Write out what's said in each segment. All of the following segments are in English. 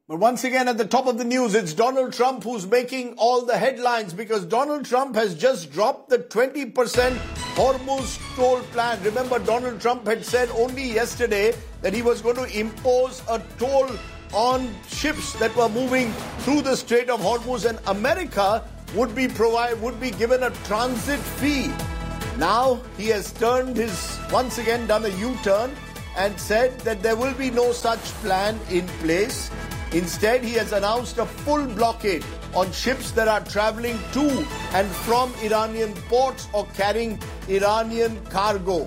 But once again, at the top of the news, it's Donald Trump who's making all the headlines because Donald Trump has just dropped the 20% Hormuz toll plan. Remember, Donald Trump had said only yesterday that he was going to impose a toll on ships that were moving through the Strait of Hormuz, and America would be given a transit fee. Now he has once again done a U-turn and said that there will be no such plan in place. Instead, he has announced a full blockade on ships that are traveling to and from Iranian ports or carrying Iranian cargo.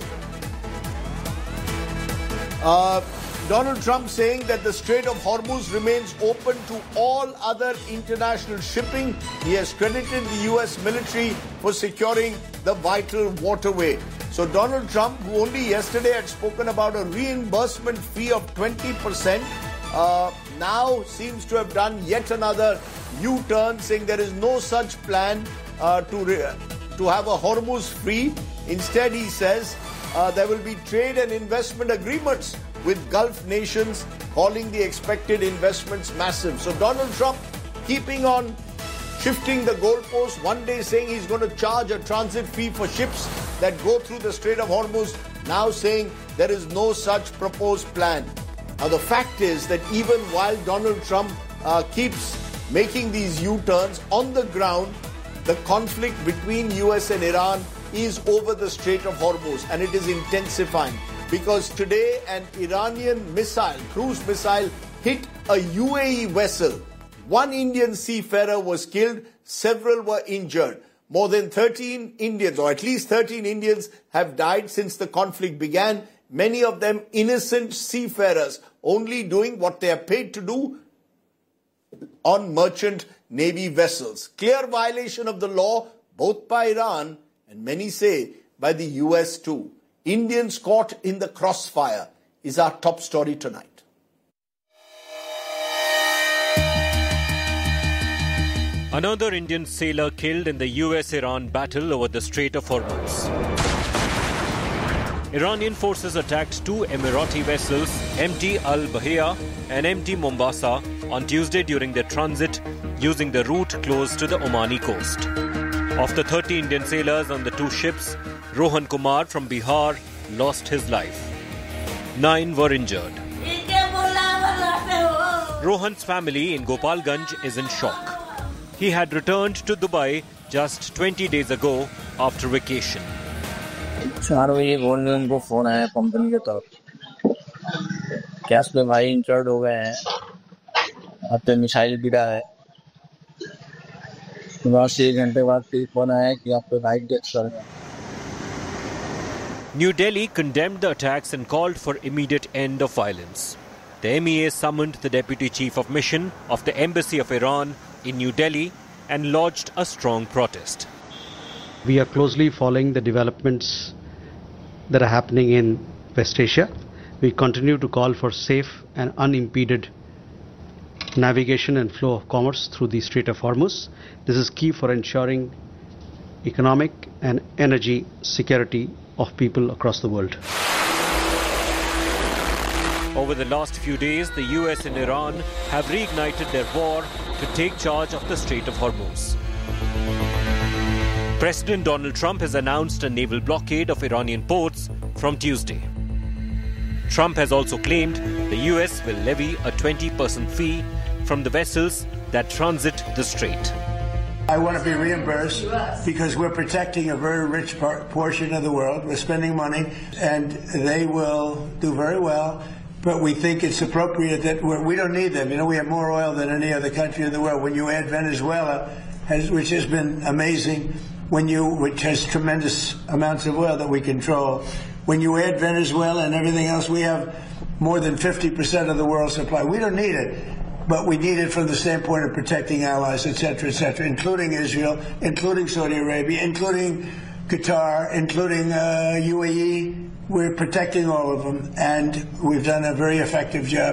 Donald Trump saying that the Strait of Hormuz remains open to all other international shipping. He has credited the U.S. military for securing the vital waterway. So Donald Trump, who only yesterday had spoken about a reimbursement fee of 20%, now seems to have done yet another U-turn, saying there is no such plan to have a Hormuz free. Instead, he says there will be trade and investment agreements with Gulf nations, calling the expected investments massive. So Donald Trump keeping on shifting the goalposts, one day saying he's going to charge a transit fee for ships that go through the Strait of Hormuz, now saying there is no such proposed plan. Now, the fact is that even while Donald Trump keeps making these U-turns, on the ground, the conflict between US and Iran is over the Strait of Hormuz, and it is intensifying. Because today an Iranian cruise missile, hit a UAE vessel. One Indian seafarer was killed, several were injured. More than 13 Indians, or at least 13 Indians, have died since the conflict began. Many of them innocent seafarers, only doing what they are paid to do on merchant navy vessels. Clear violation of the law, both by Iran and many say by the US too. Indians caught in the crossfire is our top story tonight. Another Indian sailor killed in the US-Iran battle over the Strait of Hormuz. Iranian forces attacked two Emirati vessels, MT Al-Bahia and MT Mombasa, on Tuesday during their transit using the route close to the Omani coast. Of the 30 Indian sailors on the two ships, Rohan Kumar from Bihar lost his life. 9 were injured. Rohan's family in Gopalganj is in shock. He had returned to Dubai just 20 days ago after vacation. 4 बजे बोल रहे उनको phone आया company के तरफ gas पे भाई injured हो गए हैं हाथ पे मिसाइल गिरा है बस 1 घंटे बाद फिर फोन आया कि आप पे भाई डेथ कर गए. New Delhi condemned the attacks and called for immediate end of violence. The MEA summoned the Deputy Chief of Mission of the Embassy of Iran in New Delhi and lodged a strong protest. We are closely following the developments that are happening in West Asia. We continue to call for safe and unimpeded navigation and flow of commerce through the Strait of Hormuz. This is key for ensuring economic and energy security of people across the world. Over the last few days, the US and Iran have reignited their war to take charge of the Strait of Hormuz. President Donald Trump has announced a naval blockade of Iranian ports from Tuesday. Trump has also claimed the US will levy a 20% fee from the vessels that transit the strait. I want to be reimbursed because we're protecting a very rich portion of the world. We're spending money, and they will do very well. But we think it's appropriate that we don't need them. You know, we have more oil than any other country in the world. When you add Venezuela, which has been amazing, which has tremendous amounts of oil that we control, when you add Venezuela and everything else, we have more than 50% of the world's supply. We don't need it, but we need it from the standpoint of protecting allies, et cetera, including Israel, including Saudi Arabia, including Qatar, including UAE. We're protecting all of them, and we've done a very effective job.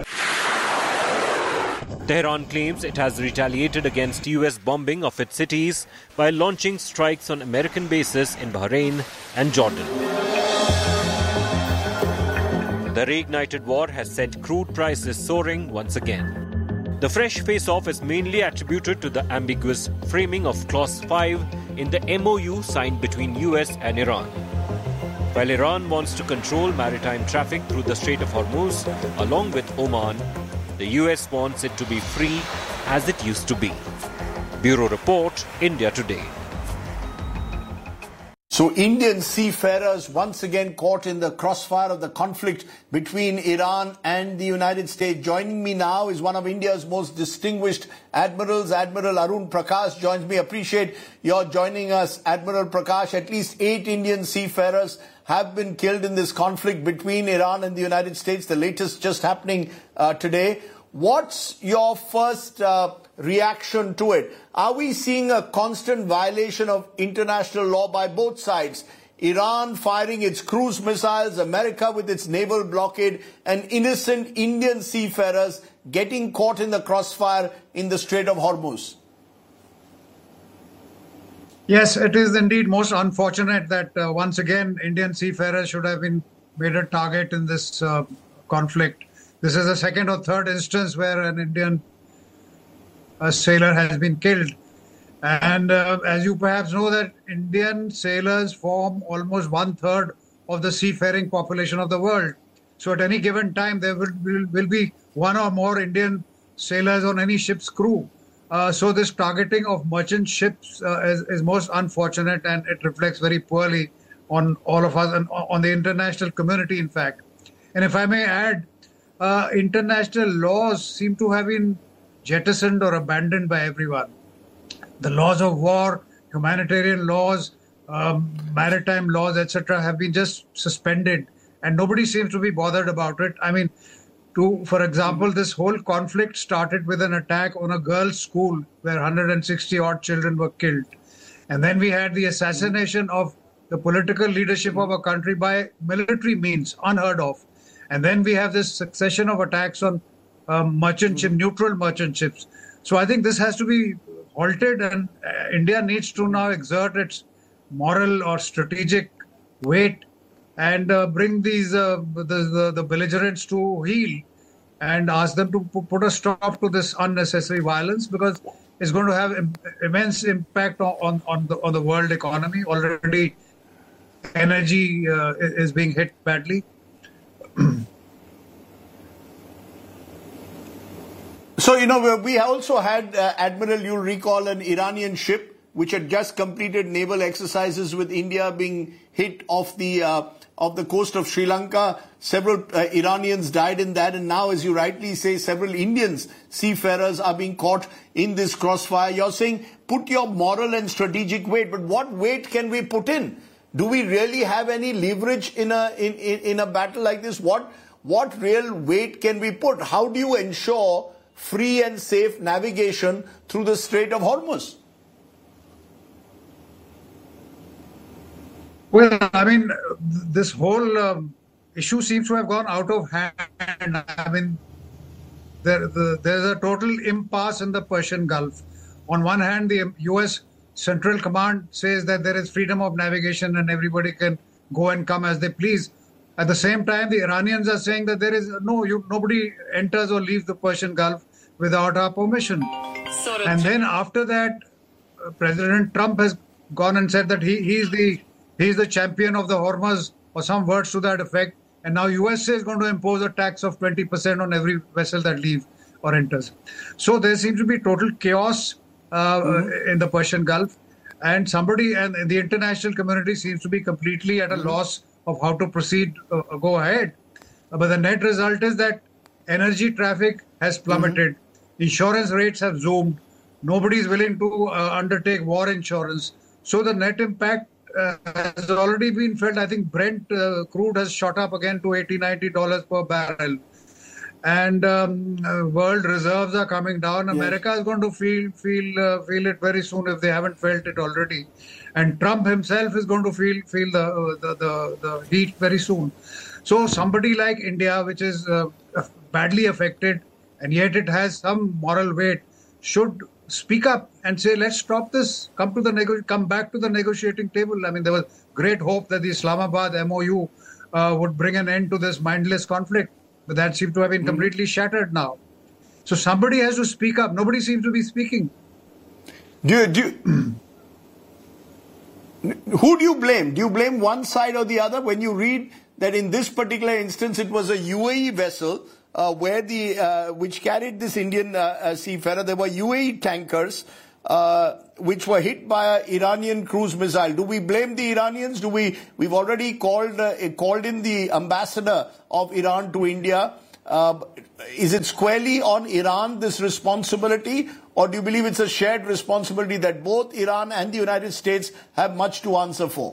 Tehran claims it has retaliated against US bombing of its cities by launching strikes on American bases in Bahrain and Jordan. The reignited war has sent crude prices soaring once again. The fresh face-off is mainly attributed to the ambiguous framing of Clause 5 in the MOU signed between US and Iran. While Iran wants to control maritime traffic through the Strait of Hormuz along with Oman, the US wants it to be free as it used to be. Bureau Report, India Today. So Indian seafarers once again caught in the crossfire of the conflict between Iran and the United States. Joining me now is one of India's most distinguished admirals. Admiral Arun Prakash joins me. Appreciate your joining us, Admiral Prakash. At least 8 Indian seafarers have been killed in this conflict between Iran and the United States, the latest just happening today. What's your first reaction to it? Are we seeing a constant violation of international law by both sides? Iran firing its cruise missiles, America with its naval blockade, and innocent Indian seafarers getting caught in the crossfire in the Strait of Hormuz? Yes, it is indeed most unfortunate that once again Indian seafarers should have been made a target in this conflict. This is the second or third instance where an Indian sailor has been killed. And as you perhaps know, that Indian sailors form almost 1/3 of the seafaring population of the world. So at any given time, there will be one or more Indian sailors on any ship's crew. So this targeting of merchant ships is most unfortunate, and it reflects very poorly on all of us and on the international community, in fact. And if I may add, international laws seem to have been jettisoned or abandoned by everyone. The laws of war, humanitarian laws, maritime laws, etc., have been just suspended, and nobody seems to be bothered about it. I mean, for example, this whole conflict started with an attack on a girls' school where 160 odd children were killed. And then we had the assassination of the political leadership of a country by military means, unheard of. And then we have this succession of attacks on merchant ship, neutral merchant ships. So I think this has to be halted, and India needs to now exert its moral or strategic weight and bring these the belligerents to heel and ask them to put a stop to this unnecessary violence, because it's going to have immense impact on the world economy. Already, energy is being hit badly. So, we also had, Admiral, you'll recall, an Iranian ship which had just completed naval exercises with India being hit off the coast of Sri Lanka. Several Iranians died in that, and now, as you rightly say, several Indians seafarers are being caught in this crossfire. You're saying put your moral and strategic weight, but what weight can we put in? Do we really have any leverage in a battle like this? What real weight can we put? How do you ensure free and safe navigation through the Strait of Hormuz? Well, I mean, this whole issue seems to have gone out of hand. I mean, there's a total impasse in the Persian Gulf. On one hand, the U.S. Central Command says that there is freedom of navigation and everybody can go and come as they please. At the same time, the Iranians are saying that there is nobody enters or leaves the Persian Gulf without our permission. And then after that, President Trump has gone and said that he's the champion of the Hormuz, or some words to that effect. And now USA is going to impose a tax of 20% on every vessel that leaves or enters. So there seems to be total chaos in the Persian Gulf, and the international community seems to be completely at a loss of how to proceed, go ahead. But the net result is that energy traffic has plummeted. Insurance rates have zoomed. Nobody is willing to undertake war insurance. So the net impact has already been felt. I think Brent crude has shot up again to $80-90 per barrel. And world reserves are coming down. America is going to feel it very soon if they haven't felt it already. And Trump himself is going to feel the heat very soon. So somebody like India, which is badly affected, and yet it has some moral weight, should speak up and say, let's stop this, come back to the negotiating table. I mean, there was great hope that the Islamabad MOU would bring an end to this mindless conflict, but that seemed to have been completely shattered now. So somebody has to speak up. Nobody seems to be speaking. Who do you blame? Do you blame one side or the other? When you read that in this particular instance it was a UAE vessel which carried this Indian seafarer, there were UAE tankers which were hit by an Iranian cruise missile. Do we blame the Iranians? We've already called in the ambassador of Iran to India. Is it squarely on Iran, this responsibility, or do you believe it's a shared responsibility that both Iran and the United States have much to answer for?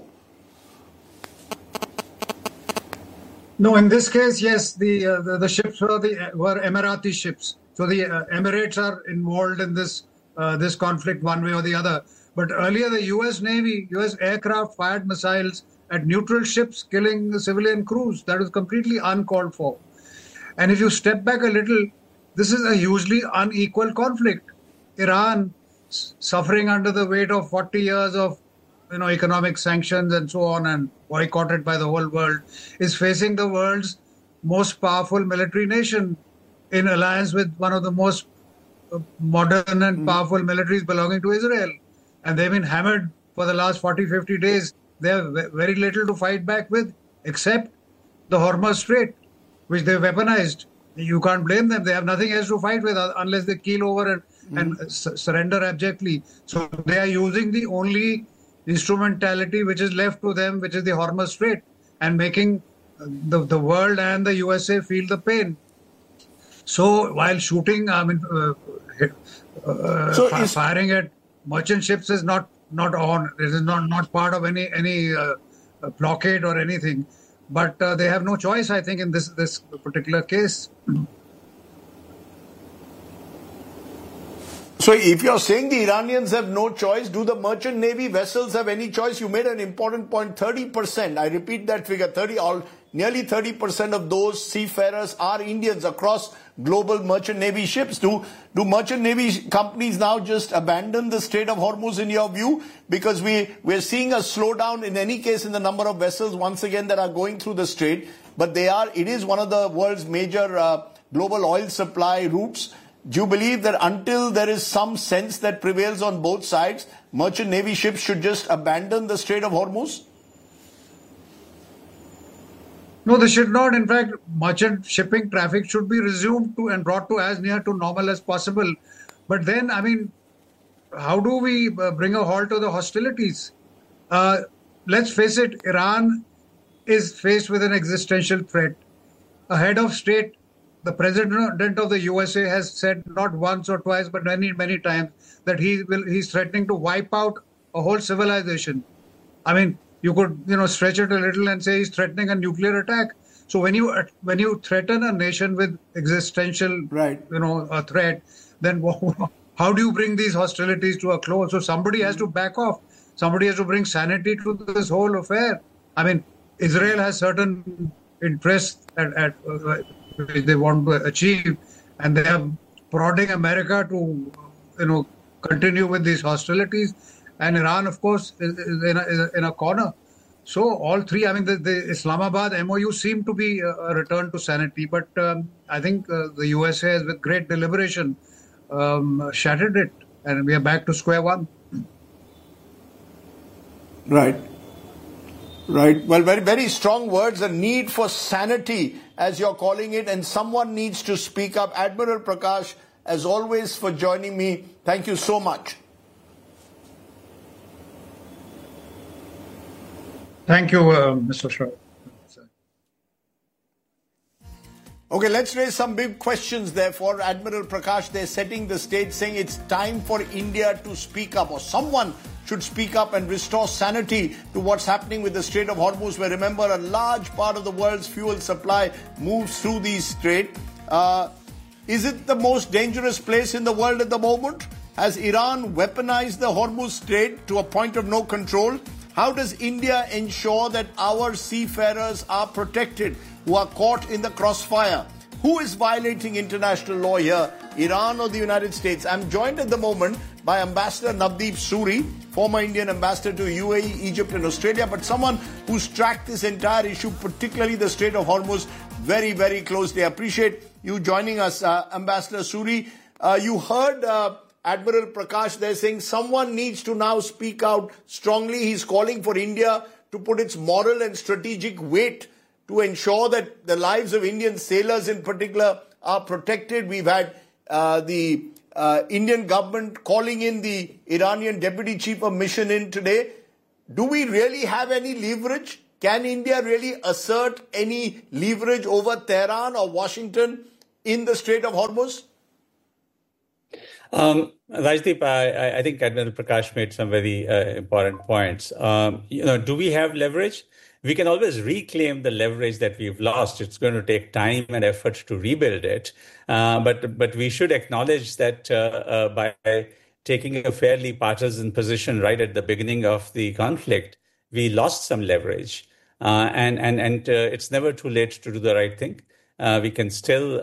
No, in this case, yes, the ships were Emirati ships. So the Emirates are involved in this conflict one way or the other. But earlier, the U.S. Navy, U.S. aircraft fired missiles at neutral ships, killing the civilian crews. That was completely uncalled for. And if you step back a little, this is a hugely unequal conflict. Iran, suffering under the weight of 40 years of economic sanctions and so on, and boycotted by the whole world, is facing the world's most powerful military nation in alliance with one of the most modern and powerful militaries belonging to Israel. And they've been hammered for the last 40, 50 days. They have very little to fight back with, except the Hormuz Strait, which they've weaponized. You can't blame them. They have nothing else to fight with unless they keel over and surrender abjectly. So they are using the only instrumentality which is left to them, which is the Hormuz Strait, and making the world and the USA feel the pain. So while shooting, firing at merchant ships is not on. It is not part of any blockade or anything. But they have no choice, I think, in this particular case. So if you're saying the Iranians have no choice, do the merchant navy vessels have any choice? You made an important point, 30%. I repeat that figure, nearly 30% of those seafarers are Indians across global merchant navy ships. Do merchant navy companies now just abandon the Strait of Hormuz in your view? Because we're seeing a slowdown in any case in the number of vessels once again that are going through the strait. But it is one of the world's major global oil supply routes. Do you believe that until there is some sense that prevails on both sides, merchant navy ships should just abandon the Strait of Hormuz? No, they should not. In fact, merchant shipping traffic should be resumed and brought to as near to normal as possible. But then, how do we bring a halt to the hostilities? Let's face it, Iran is faced with an existential threat. A head of state, the president of the USA, has said not once or twice, but many, many times, that he's threatening to wipe out a whole civilization. You could, stretch it a little and say he's threatening a nuclear attack. So when you threaten a nation with existential, a threat, then how do you bring these hostilities to a close? So somebody has to back off. Somebody has to bring sanity to this whole affair. Israel has certain interests which they want to achieve, and they are prodding America to, continue with these hostilities. And Iran, of course, is in a corner. So all three, the Islamabad MOU seemed to be a return to sanity, but I think the USA has, with great deliberation, shattered it, and we are back to square one. Right. Well, very, very strong words, a need for sanity, as you're calling it, and someone needs to speak up. Admiral Prakash, as always, for joining me. Thank you so much. Thank you, Mr. Shah. Okay, let's raise some big questions there for Admiral Prakash. They're setting the stage, saying it's time for India to speak up, or someone should speak up and restore sanity to what's happening with the Strait of Hormuz, where, remember, a large part of the world's fuel supply moves through these straits. Is it the most dangerous place in the world at the moment? Has Iran weaponized the Hormuz Strait to a point of no control? How does India ensure that our seafarers are protected who are caught in the crossfire? Who is violating international law here, Iran or the United States? I'm joined at the moment by Ambassador Navdeep Suri, former Indian ambassador to UAE, Egypt and Australia, but someone who's tracked this entire issue, particularly the Strait of Hormuz, very, very closely. I appreciate you joining us, Ambassador Suri. You heard Admiral Prakash there saying someone needs to now speak out strongly. He's calling for India to put its moral and strategic weight to ensure that the lives of Indian sailors in particular are protected. We've had the Indian government calling in the Iranian Deputy Chief of Mission in today. Do we really have any leverage? Can India really assert any leverage over Tehran or Washington in the Strait of Hormuz? Rajdeep, I think Admiral Prakash made some very important points. Do we have leverage? We can always reclaim the leverage that we've lost. It's going to take time and effort to rebuild it. But we should acknowledge that by taking a fairly partisan position right at the beginning of the conflict, we lost some leverage. And it's never too late to do the right thing. We can still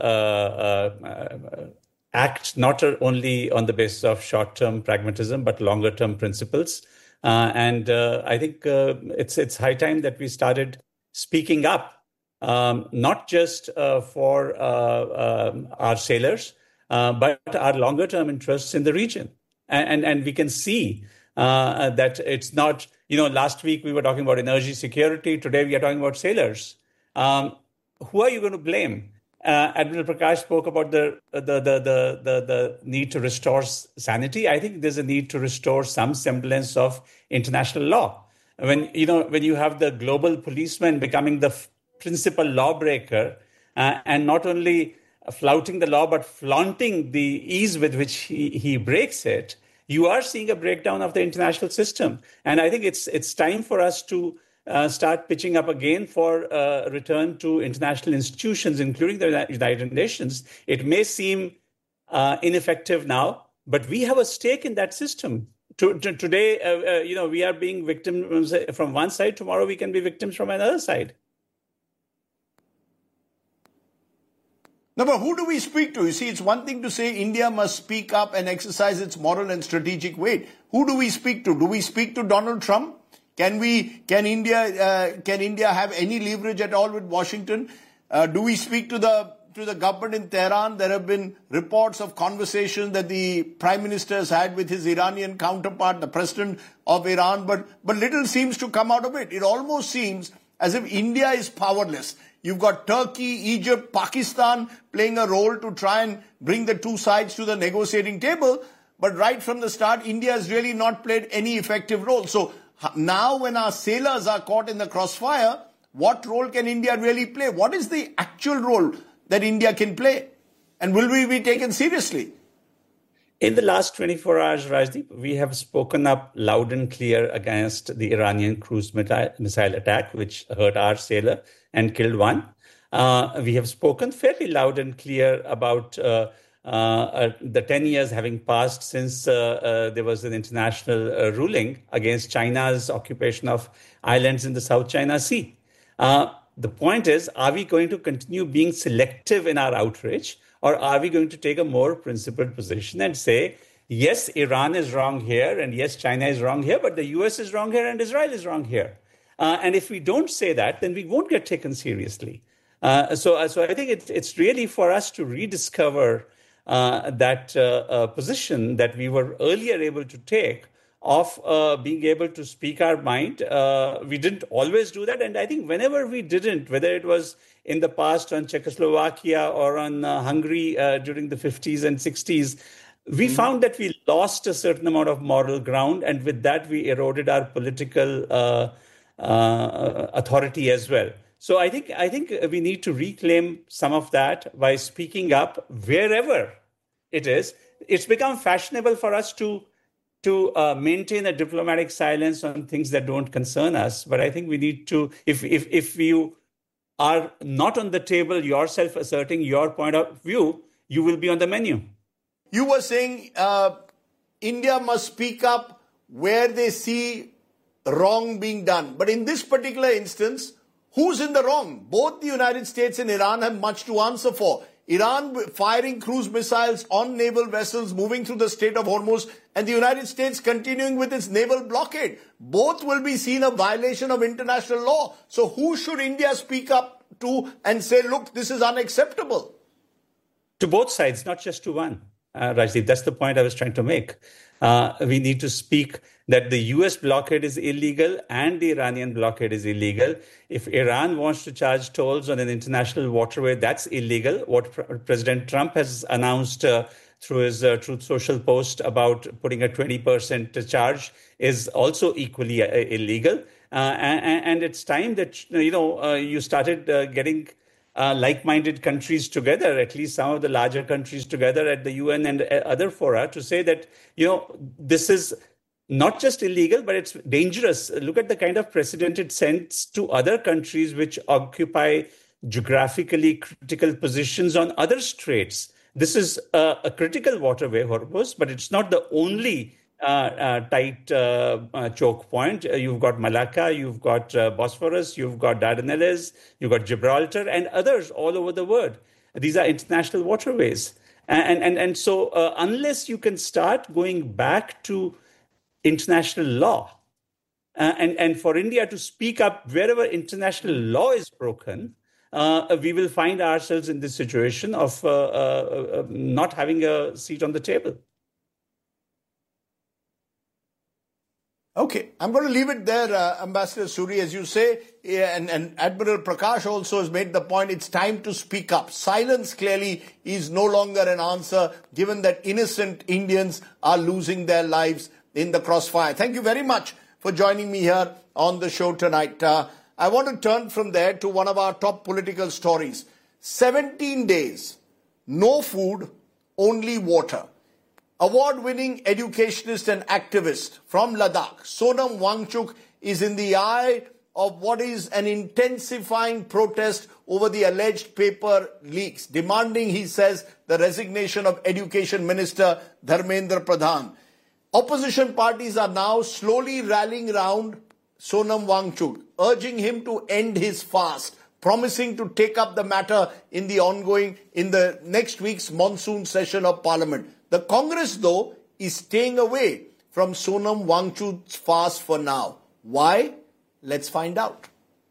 act not only on the basis of short-term pragmatism, but longer-term principles. I think it's high time that we started speaking up, not just for our sailors, but our longer-term interests in the region. And we can see that it's not, last week we were talking about energy security. Today we are talking about sailors. Who are you going to blame? Admiral Prakash spoke about the need to restore sanity. I think there's a need to restore some semblance of international law. When you have the global policeman becoming the principal lawbreaker and not only flouting the law but flaunting the ease with which he breaks it, you are seeing a breakdown of the international system. And I think it's time for us to start pitching up again for a return to international institutions, including the United Nations. It may seem ineffective now, but we have a stake in that system. Today, we are being victims from one side. Tomorrow, we can be victims from another side. No, but who do we speak to? You see, it's one thing to say India must speak up and exercise its moral and strategic weight. Who do we speak to? Do we speak to Donald Trump? Can India have any leverage at all with Washington? Do we speak to the government in Tehran? There have been reports of conversations that the Prime Minister has had with his Iranian counterpart, the President of Iran, but little seems to come out of it. It almost seems as if India is powerless. You've got Turkey, Egypt, Pakistan playing a role to try and bring the two sides to the negotiating table. But right from the start, India has really not played any effective role. So now when our sailors are caught in the crossfire, what role can India really play? What is the actual role that India can play? And will we be taken seriously? In the last 24 hours, Rajdeep, we have spoken up loud and clear against the Iranian cruise missile attack, which hurt our sailor and killed one. We have spoken fairly loud and clear about the 10 years having passed since there was an international ruling against China's occupation of islands in the South China Sea. The point is, are we going to continue being selective in our outrage, or are we going to take a more principled position and say, yes, Iran is wrong here, and yes, China is wrong here, but the US is wrong here and Israel is wrong here? And if we don't say that, then we won't get taken seriously. So I think it's really for us to rediscover that position that we were earlier able to take of being able to speak our mind. We didn't always do that. And I think whenever we didn't, whether it was in the past on Czechoslovakia or on Hungary during the 50s and 60s, we found that we lost a certain amount of moral ground. And with that, we eroded our political authority as well. So I think we need to reclaim some of that by speaking up wherever it is. It's become fashionable for us to maintain a diplomatic silence on things that don't concern us. But I think we need to, if you are not on the table yourself asserting your point of view, you will be on the menu. You were saying India must speak up where they see wrong being done. But in this particular instance, who's in the wrong? Both the United States and Iran have much to answer for. Iran firing cruise missiles on naval vessels moving through the Strait of Hormuz, and the United States continuing with its naval blockade. Both will be seen a violation of international law. So who should India speak up to and say, look, this is unacceptable? to both sides, not just to one. Rajdeep, that's the point I was trying to make. We need to speak that the US blockade is illegal and the Iranian blockade is illegal. If Iran wants to charge tolls on an international waterway, that's illegal. What President Trump has announced through his Truth Social post about putting a 20% charge is also equally illegal. And it's time that, you started getting like-minded countries together, at least some of the larger countries together at the UN and other fora, to say that, this is not just illegal, but it's dangerous. Look at the kind of precedent it sends to other countries which occupy geographically critical positions on other straits. This is a critical waterway, Hormuz, but it's not the only tight choke point. You've got Malacca, you've got Bosphorus, you've got Dardanelles, you've got Gibraltar and others all over the world. These are international waterways. And so unless you can start going back to international law and for India to speak up wherever international law is broken, we will find ourselves in this situation of not having a seat on the table. Okay, I'm going to leave it there, Ambassador Suri, as you say, and Admiral Prakash also has made the point, it's time to speak up. Silence clearly is no longer an answer, given that innocent Indians are losing their lives in the crossfire. Thank you very much for joining me here on the show tonight. I want to turn from there to one of our top political stories. 17 days, no food, only water. Award-winning educationist and activist from Ladakh, Sonam Wangchuk, is in the eye of what is an intensifying protest over the alleged paper leaks, demanding, he says, the resignation of Education Minister Dharmendra Pradhan. Opposition parties are now slowly rallying round Sonam Wangchuk, urging him to end his fast, promising to take up the matter in the next week's monsoon session of Parliament. The Congress, though, is staying away from Sonam Wangchuk's fast for now. Why? Let's find out.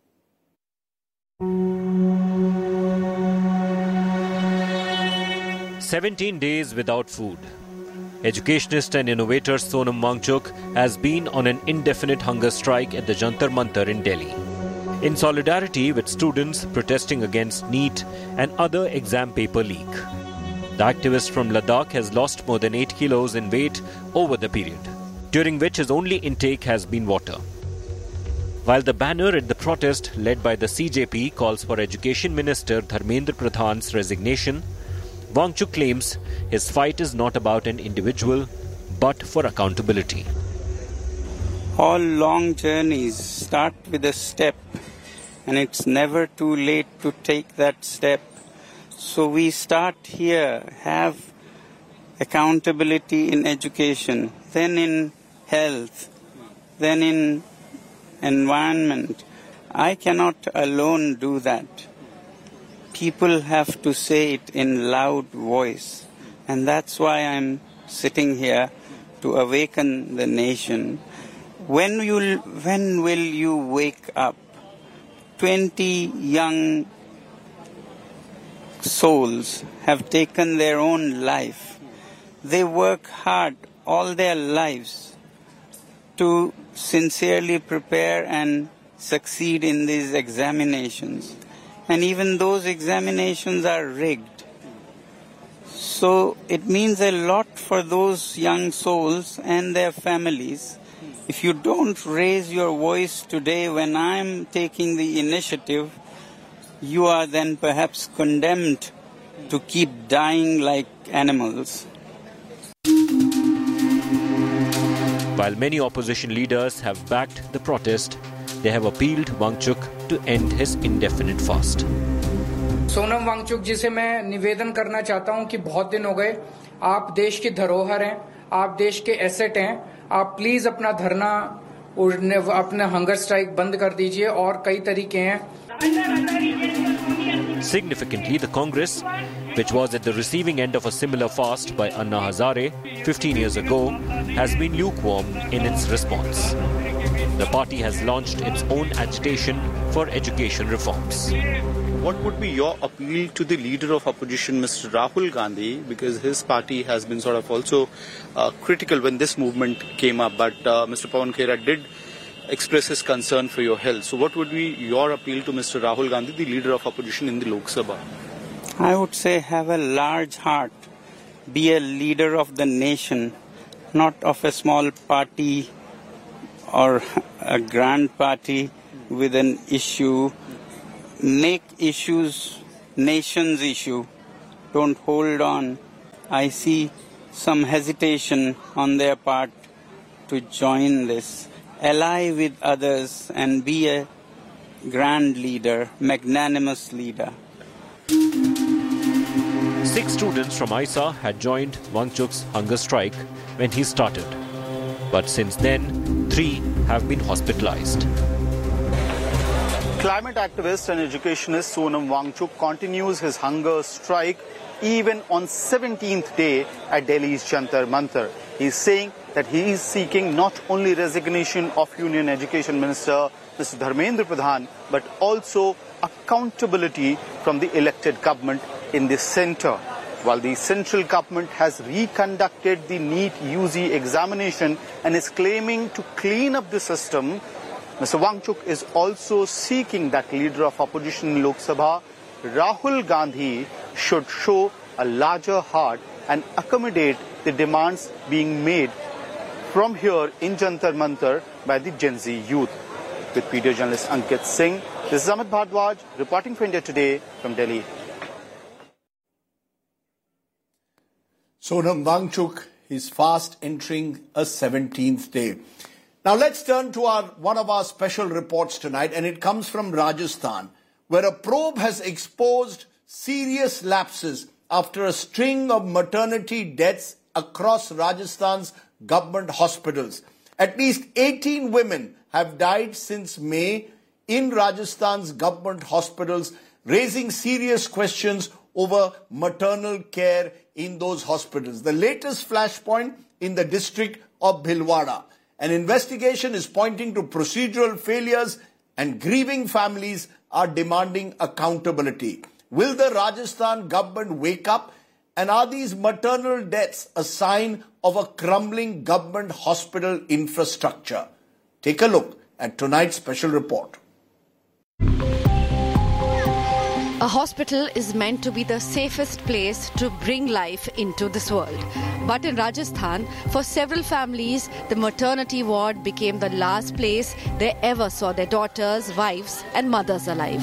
17 days without food. Educationist and innovator Sonam Wangchuk has been on an indefinite hunger strike at the Jantar Mantar in Delhi, in solidarity with students protesting against NEET and other exam paper leak. The activist from Ladakh has lost more than 8 kilos in weight over the period, during which his only intake has been water. While the banner at the protest led by the CJP calls for Education Minister Dharmendra Pradhan's resignation, Wangchuk claims his fight is not about an individual, but for accountability. All long journeys start with a step, and it's never too late to take that step. So we start here, have accountability in education, then in health, then in environment. I cannot alone do that. People have to say it in loud voice. And that's why I'm sitting here, to awaken the nation. When will you wake up? 20 young souls have taken their own life. They work hard all their lives to sincerely prepare and succeed in these examinations. And even those examinations are rigged. So it means a lot for those young souls and their families. If you don't raise your voice today when I'm taking the initiative, you are then perhaps condemned to keep dying like animals. While many opposition leaders have backed the protest, they have appealed Wangchuk to end his indefinite fast. Sonam Wangchuck जी से मैं निवेदन करना चाहता हूं कि बहुत दिन हो गए, आप देश की धरोहर हैं, आप देश के एसेट हैं, आप प्लीज अपना धरना अपना हंगर स्ट्राइक बंद कर दीजिए और कई तरीके हैं. Significantly, the Congress, which was at the receiving end of a similar fast by Anna Hazare 15 years ago, has been lukewarm in its response. The party has launched its own agitation for education reforms. what would be your appeal to the leader of opposition, Mr. Rahul Gandhi, because his party has been sort of also critical when this movement came up, but Mr. Pawan Khera did express his concern for your health. So what would be your appeal to Mr. Rahul Gandhi, the leader of opposition in the Lok Sabha? I would say have a large heart, be a leader of the nation, not of a small party or a grand party with an issue. Make issues nation's issue. Don't hold on. I see some hesitation on their part to join this. Ally with others and be a grand leader, magnanimous leader. 6 students from ISA had joined Wangchuk's hunger strike when he started. But since then, 3 have been hospitalized. Climate activist and educationist Sonam Wangchuk continues his hunger strike even on 17th day at Delhi's Jantar Mantar. He is saying that he is seeking not only resignation of Union Education Minister Mr. Dharmendra Pradhan, but also accountability from the elected government in the centre. While the central government has reconducted the NEET UG examination and is claiming to clean up the system, Mr. Wangchuk is also seeking that leader of opposition in Lok Sabha, Rahul Gandhi, should show a larger heart and accommodate the demands being made from here in Jantar Mantar by the Gen Z youth. With video journalist Ankit Singh, this is Amit Bhardwaj reporting for India Today from Delhi. Sonam Wangchuk is fast entering a 17th day. Now let's turn to one of our special reports tonight, and it comes from Rajasthan, where a probe has exposed serious lapses after a string of maternity deaths across Rajasthan's government hospitals. At least 18 women have died since May in Rajasthan's government hospitals, raising serious questions over maternal care in those hospitals. The latest flashpoint in the district of Bhilwara. An investigation is pointing to procedural failures, and grieving families are demanding accountability. Will the Rajasthan government wake up? And are these maternal deaths a sign of a crumbling government hospital infrastructure? Take a look at tonight's special report. A hospital is meant to be the safest place to bring life into this world. But in Rajasthan, for several families, the maternity ward became the last place they ever saw their daughters, wives and mothers alive.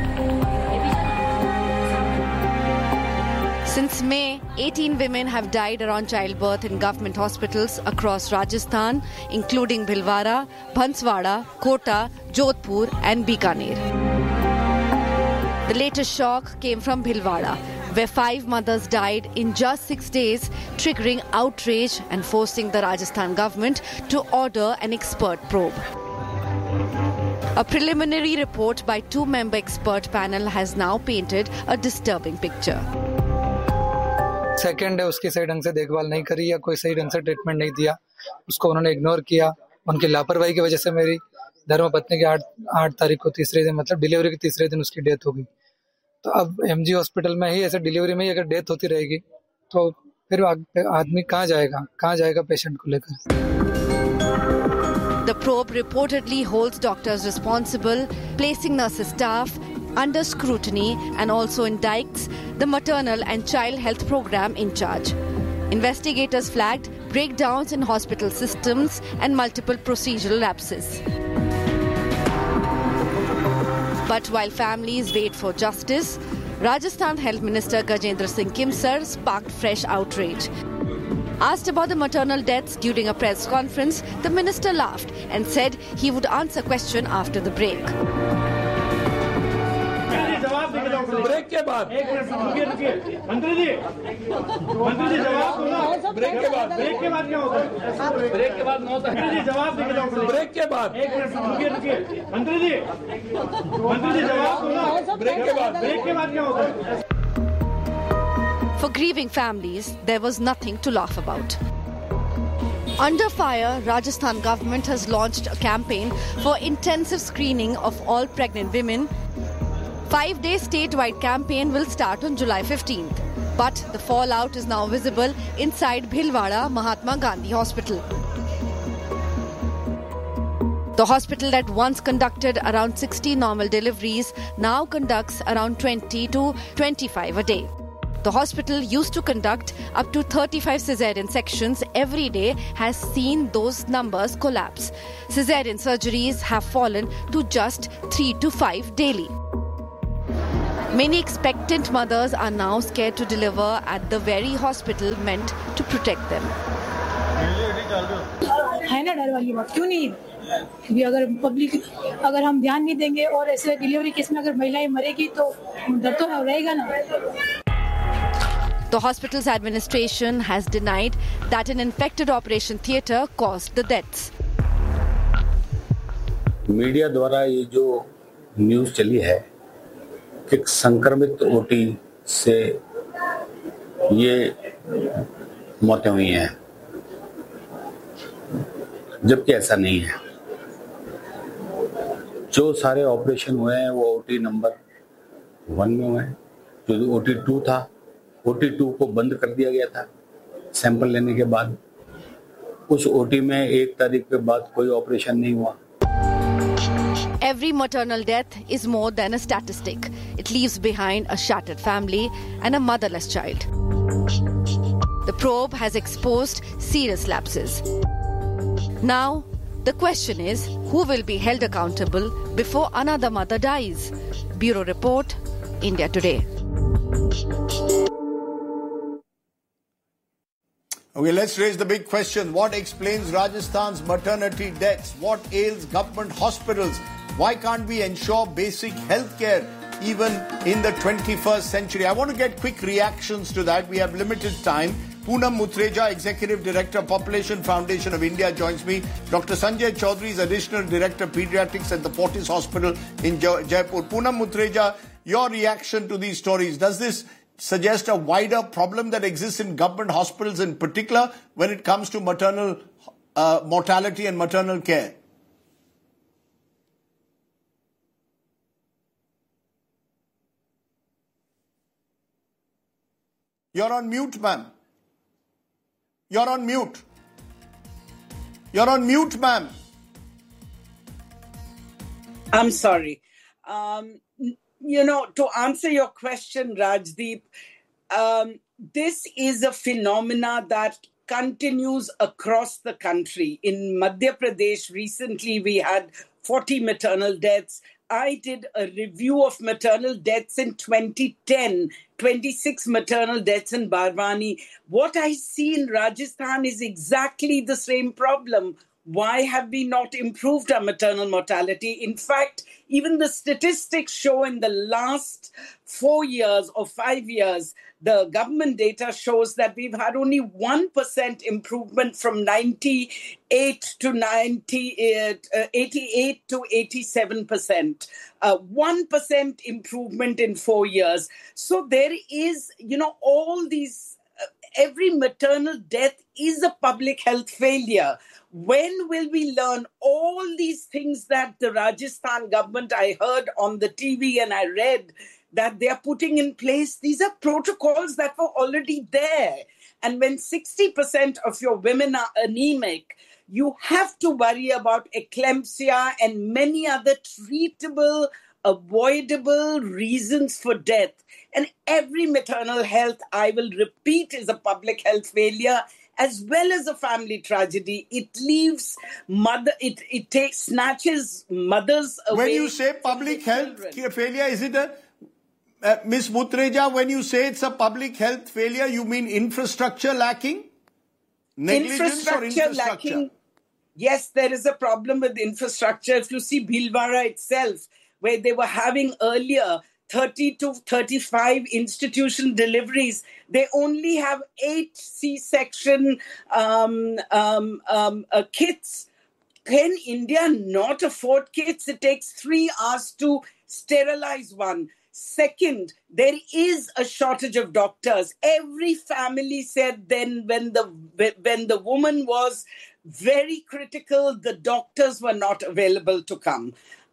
Since May, 18 women have died around childbirth in government hospitals across Rajasthan, including Bhilwara, Banswara, Kota, Jodhpur and Bikaner. The latest shock came from Bhilwara, where 5 mothers died in just 6 days, triggering outrage and forcing the Rajasthan government to order an expert probe. A preliminary report by 2-member expert panel has now painted a disturbing picture. Second है, उसकी सही ढंग से देखभाल नहीं करी या कोई सही ढंग से ट्रीटमेंट नहीं दिया, उसको उन्होंने इग्नोर किया. उनकी लापरवाही की वजह से मेरी धर्मपत्नी की 8 तारीख को तीसरे दिन, मतलब डिलीवरी के तीसरे दिन उसकी डेथ हो गई. तो अब एमजी हॉस्पिटल में ही ऐसे डिलीवरी में ही अगर डेथ होती रहेगी तो फिर आदमी कहाँ जाएगा पेशेंट को लेकर. The probe reportedly holds doctors responsible, placing nurses staff under scrutiny, and also indicts the maternal and child health program in charge. Investigators flagged breakdowns in hospital systems and multiple procedural lapses. But while families wait for justice, Rajasthan Health Minister Gajendra Singh Kimsar sparked fresh outrage. Asked about the maternal deaths during a press conference, the minister laughed and said he would answer question after the break. Break के बाद मंत्री जी जवाब break के बाद क्या होगा? Break के बाद मंत्री जी जवाब ब्रेक के बाद मंत्री जी जवाब ब्रेक के बाद क्या होगा? For grieving families, there was nothing to laugh about. Under fire, Rajasthan government has launched a campaign for intensive screening of all pregnant women 5-day statewide campaign will start on July 15th. But the fallout is now visible inside Bhilwara Mahatma Gandhi Hospital. The hospital that once conducted around 60 normal deliveries now conducts around 20 to 25 a day. The hospital used to conduct up to 35 cesarean sections every day has seen those numbers collapse. Cesarean surgeries have fallen to just 3 to 5 daily. Many expectant mothers are now scared to deliver at the very hospital meant to protect them. है ना डर वाली बात क्यों नहीं अभी अगर हम ध्यान नहीं देंगे और ऐसे डिलीवरी केस में अगर महिलाएं मरेगी तो डर तो रहेगा ना. The hospital's administration has denied that an infected operation theatre caused the deaths. Media द्वारा ये जो न्यूज़ चली है कि संक्रमित ओटी से ये मौतें हुई हैं, जबकि ऐसा नहीं है. जो सारे ऑपरेशन हुए हैं वो ओटी नंबर 1 में हुए हैं. जो ओटी 2 था, ओटी 2 को बंद कर दिया गया था सैंपल लेने के बाद. उस ओटी में 1 तारीख के बाद कोई ऑपरेशन नहीं हुआ. Every maternal death is more than a statistic. It leaves behind a shattered family and a motherless child. The probe has exposed serious lapses. Now, the question is, who will be held accountable before another mother dies? Bureau Report, India Today. Okay, let's raise the big question. What explains Rajasthan's maternity deaths? What ails government hospitals? Why can't we ensure basic health care even in the 21st century? I want to get quick reactions to that. We have limited time. Poonam Muthreja, Executive Director, Population Foundation of India, joins me. Dr. Sanjay Chaudhary is Additional Director, Pediatrics at the Fortis Hospital in Jaipur. Poonam Muthreja, your reaction to these stories. Does this suggest a wider problem that exists in government hospitals in particular when it comes to maternal mortality and maternal care? You're on mute, ma'am. You're on mute. You're on mute, ma'am. I'm sorry. To answer your question, Rajdeep, this is a phenomena that continues across the country. In Madhya Pradesh, recently we had 40 maternal deaths. I did a review of maternal deaths in 2010, 26 maternal deaths in Barwani. What I see in Rajasthan is exactly the same problem. Why have we not improved our maternal mortality? In fact, even the statistics show in the last 4 years or 5 years, the government data shows that we've had only 1% improvement from 88 to 87%. 1% improvement in 4 years. So there is, all these, every maternal death is a public health failure. When will we learn all these things that the Rajasthan government, I heard on the TV and I read that they are putting in place? These are protocols that were already there. And when 60% of your women are anemic, you have to worry about eclampsia and many other treatable, avoidable reasons for death. And every maternal health, I will repeat, is a public health failure as well as a family tragedy. It leaves snatches mothers away. When you say public health failure, is it Ms. Muthreja, when you say it's a public health failure, you mean infrastructure lacking? Negligence or infrastructure? Lacking. Yes, there is a problem with infrastructure. If you see Bhilwara itself, where they were having earlier 30 to 35 institution deliveries, they only have 8 C-section kits. Can India not afford kits? It takes 3 hours to sterilize one. Second, there is a shortage of doctors. Every family said then when the woman was very critical, the doctors were not available to come.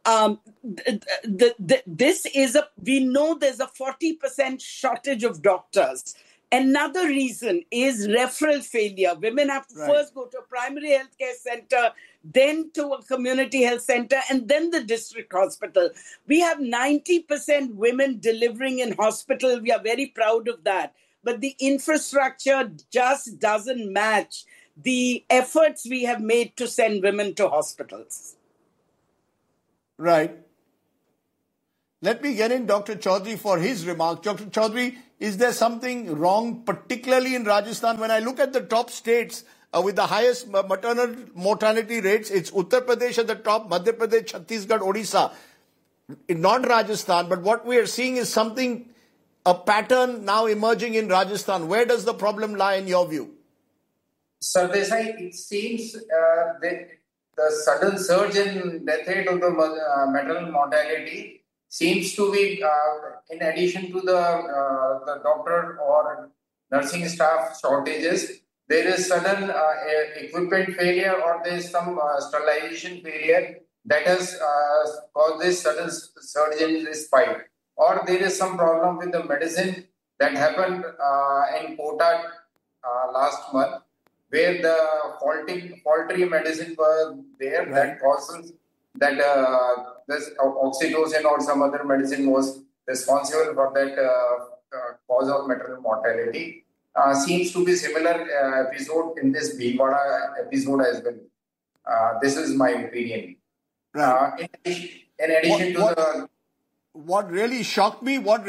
we know there's a 40% shortage of doctors. Another reason is referral failure. Women have to first go to a primary healthcare center, then to a community health center, and then the district hospital. We have 90% women delivering in hospital. We are very proud of that. But the infrastructure just doesn't match the efforts we have made to send women to hospitals. Right. Let me get in Dr. Chaudhary for his remarks. Dr. Chaudhary, is there something wrong, particularly in Rajasthan? When I look at the top states with the highest maternal mortality rates, it's Uttar Pradesh at the top, Madhya Pradesh, Chhattisgarh, Odisha. Not Rajasthan, but what we are seeing is a pattern now emerging in Rajasthan. Where does the problem lie in your view? Sardesai, it seems that the sudden surge in death rate of the maternal mortality seems to be, in addition to the doctor or nursing staff shortages, there is sudden equipment failure or there is some sterilization failure that has caused this sudden surge in this spike. Or there is some problem with the medicine that happened in Kota last month, where the faulty medicine was there that causes that this oxytocin or some other medicine was responsible for that cause of maternal mortality. Seems to be similar episode in this Bhilwara episode as well. This is my opinion. Right. In addition to the... What really shocked me was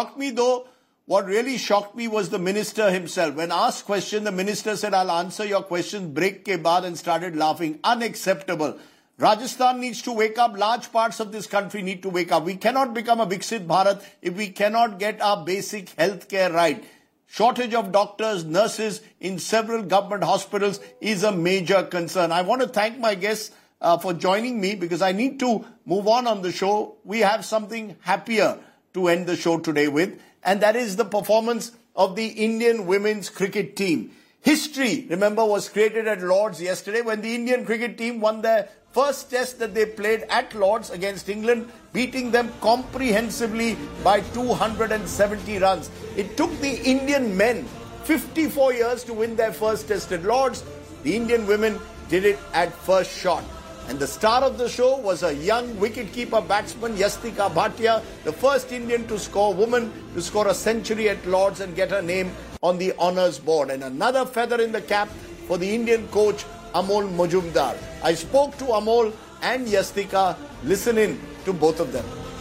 the minister himself. When asked question, the minister said, "I'll answer your question, break ke baad," and started laughing. Unacceptable. Rajasthan needs to wake up. Large parts of this country need to wake up. We cannot become a Viksit Bharat if we cannot get our basic health care right. Shortage of doctors, nurses in several government hospitals is a major concern. I want to thank my guests for joining me because I need to move on the show. We have something happier to end the show today with, and that is the performance of the Indian women's cricket team. History, remember, was created at Lord's yesterday when the Indian cricket team won their first test that they played at Lord's against England, beating them comprehensively by 270 runs. It took the Indian men 54 years to win their first test at Lord's. The Indian women did it at first shot. And the star of the show was a young wicketkeeper batsman, Yastika Bhatia, the first Indian woman to score a century at Lord's and get her name on the honours board. And another feather in the cap for the Indian coach, Amol Majumdar. I spoke to Amol and Yastika. Listen in to both of them.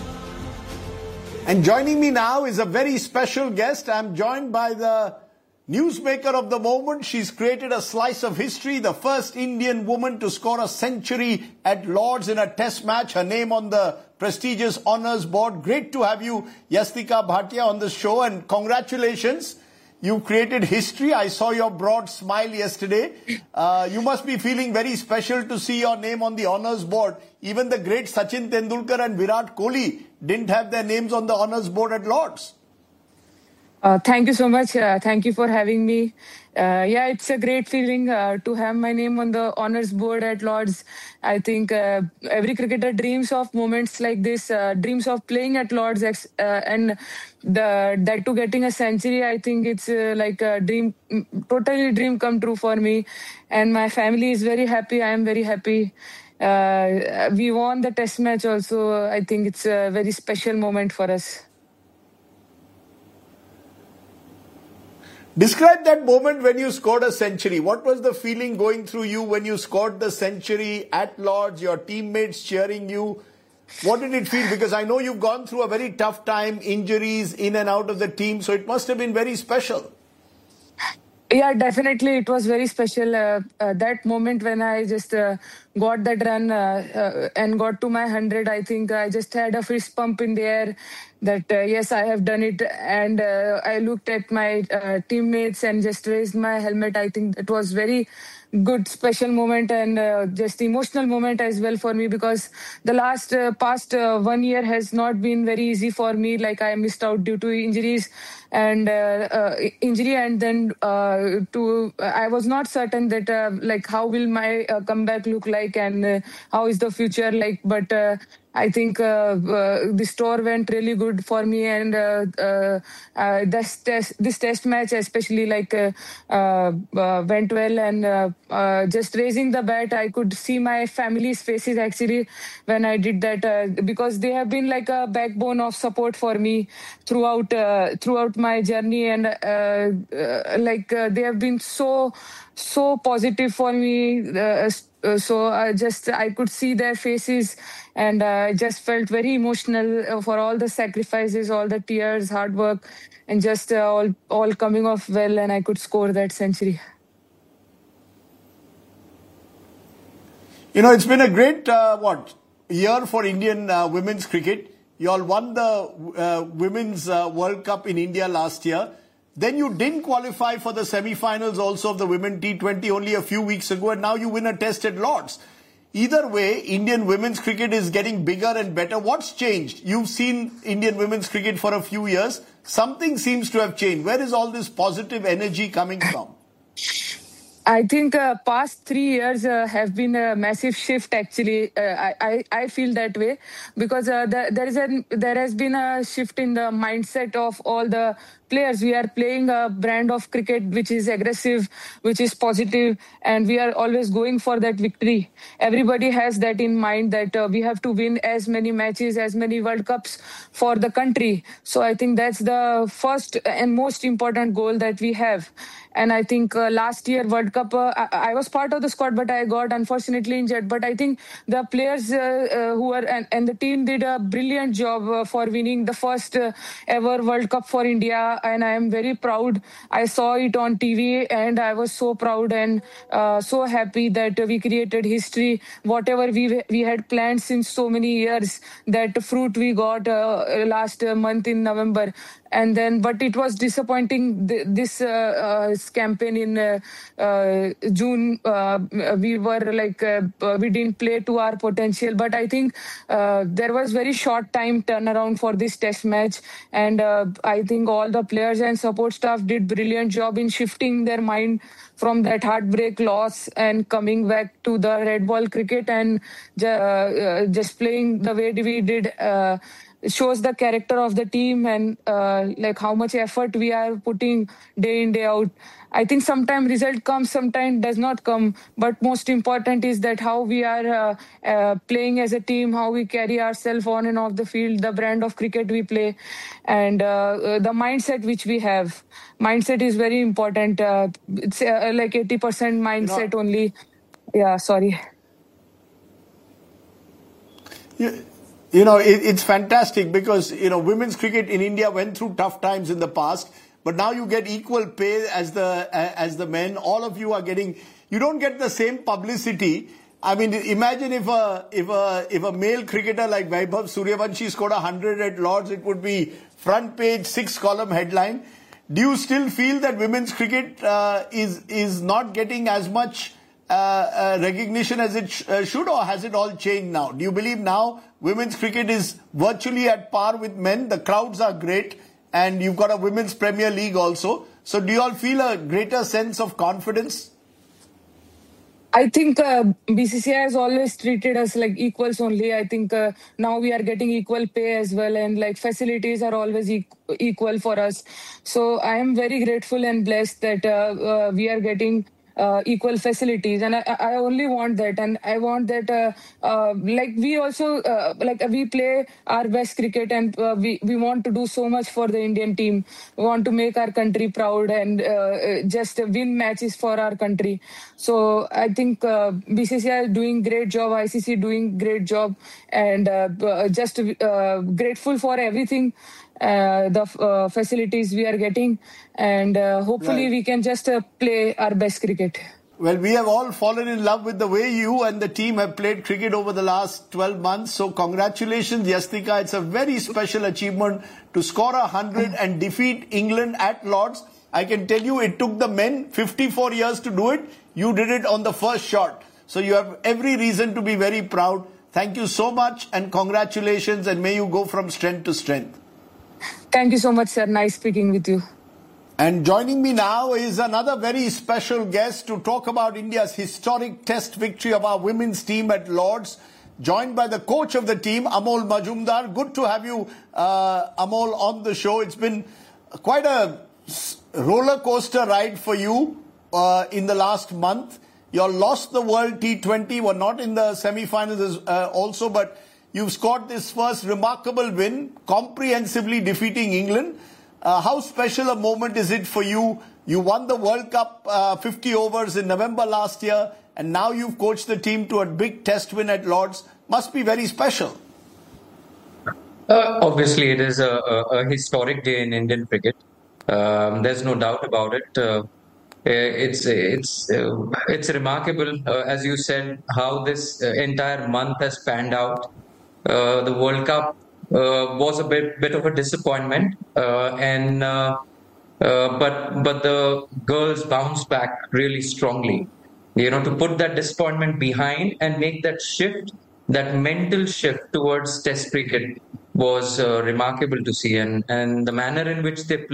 And joining me now is a very special guest. I'm joined by the newsmaker of the moment. She's created a slice of history, the first Indian woman to score a century at Lord's in a test match. Her name on the prestigious honours board. Great to have you, Yastika Bhatia, on the show, and congratulations. You created history. I saw your broad smile yesterday. You must be feeling very special to see your name on the honours board. Even the great Sachin Tendulkar and Virat Kohli didn't have their names on the honours board at Lord's. Thank you so much. Thank you for having me. It's a great feeling to have my name on the honours board at Lord's. I think every cricketer dreams of moments like this, dreams of playing at Lord's, and that to getting a century. I think it's like a dream, totally dream come true for me. And my family is very happy. I am very happy. We won the test match also. I think it's a very special moment for us. Describe that moment when you scored a century. What was the feeling going through you when you scored the century at Lord's, your teammates cheering you? What did it feel? Because I know you've gone through a very tough time, injuries in and out of the team, so it must have been very special. Yeah, definitely. It was very special. That moment when I just got that run and got to my 100, I think I just had a fist pump in the air that, yes, I have done it. And I looked at my teammates and just raised my helmet. I think it was very good, special moment and just emotional moment as well for me because the past 1 year has not been very easy for me. Like I missed out due to injuries and then I was not certain that like how will my comeback look like and how is the future like. But I think this tour went really good for me, and this test match especially went well, and just raising the bat, I could see my family's faces actually when I did that, because they have been like a backbone of support for me throughout my journey, and they have been so positive for me. So I could see their faces, and I just felt very emotional for all the sacrifices, all the tears, hard work, and just all coming off well, and I could score that century. It's been a great year for Indian women's cricket. You all won the Women's World Cup in India last year. Then you didn't qualify for the semi-finals also of the Women T20 only a few weeks ago, and now you win a test at Lord's. Either way, Indian women's cricket is getting bigger and better. What's changed? You've seen Indian women's cricket for a few years. Something seems to have changed. Where is all this positive energy coming from? I think past 3 years have been a massive shift. Actually, I feel that way because there has been a shift in the mindset of all the players. We are playing a brand of cricket which is aggressive, which is positive, and we are always going for that victory. Everybody has that in mind, that we have to win as many matches, as many World Cups for the country. So I think that's the first and most important goal that we have. And I think last year World Cup, I was part of the squad, but I got unfortunately injured. But I think the players who were and the team did a brilliant job for winning the first ever World Cup for India. And I am very proud. I saw it on TV, and I was so proud and so happy that we created history. Whatever we had planned since so many years, that fruit we got last month in November. And then, but it was disappointing this campaign in June. We were we didn't play to our potential. But I think there was very short time turnaround for this test match. And I think all the players and support staff did brilliant job in shifting their mind from that heartbreak loss and coming back to the red ball cricket and just playing the way we did. Shows the character of the team and how much effort we are putting day in, day out. I think sometimes result comes, sometimes does not come. But most important is that how we are playing as a team, how we carry ourselves on and off the field, the brand of cricket we play, and the mindset which we have. Mindset is very important. It's 80% mindset only. Yeah, sorry. Yeah. It's fantastic because, women's cricket in India went through tough times in the past, but now you get equal pay as the men. All of you are getting, you don't get the same publicity. I mean, imagine if a male cricketer like Vaibhav Suryavanshi scored 100 at Lord's, it would be front page, 6-column headline. Do you still feel that women's cricket is not getting as much recognition as it should, or has it all changed now? Do you believe now women's cricket is virtually at par with men? The crowds are great, and you've got a women's Premier League also. So do you all feel a greater sense of confidence? I think BCCI has always treated us like equals only. I think now we are getting equal pay as well, and facilities are always equal for us. So I am very grateful and blessed that we are getting equal facilities, and I only want that, and I want that we also we play our best cricket, and we want to do so much for the Indian team. We want to make our country proud and just win matches for our country. So I think BCCI is doing great job, ICC doing great job, and just grateful for everything. The facilities we are getting, and hopefully we can just play our best cricket. Well, we have all fallen in love with the way you and the team have played cricket over the last 12 months. So congratulations, Yastika. It's a very special achievement to score 100 and defeat England at Lord's. I can tell you it took the men 54 years to do it. You did it on the first shot. So you have every reason to be very proud. Thank you so much and congratulations, and may you go from strength to strength. Thank you so much, sir. Nice speaking with you. And joining me now is another very special guest to talk about India's historic test victory of our women's team at Lord's. joined by the coach of the team, Amol Majumdar. Good to have you, Amol, on the show. It's been quite a roller coaster ride for you in the last month. You all lost the World T20, were not in the semi-finals also, but you've scored this first remarkable win, comprehensively defeating England. How special a moment is it for you? You won the World Cup 50 overs in November last year, and now you've coached the team to a big test win at Lord's. Must be very special. Obviously, it is a historic day in Indian cricket. There's no doubt about it. It's remarkable, as you said, how this entire month has panned out. The World Cup was a bit of a disappointment, but the girls bounced back really strongly. To put that disappointment behind and make that shift, that mental shift towards Test cricket was remarkable to see, and the manner in which they